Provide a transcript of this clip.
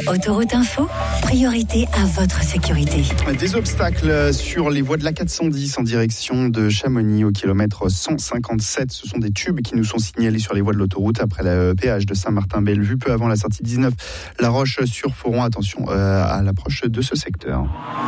Autoroute Info, priorité à votre sécurité. Des obstacles sur les voies de l'A410 en direction de Chamonix au kilomètre 157. Ce sont des tubes qui nous sont signalés sur les voies de l'autoroute après le péage de Saint-Martin-Bellevue, peu avant la sortie 19 La Roche-sur-Foron. Attention à l'approche de ce secteur.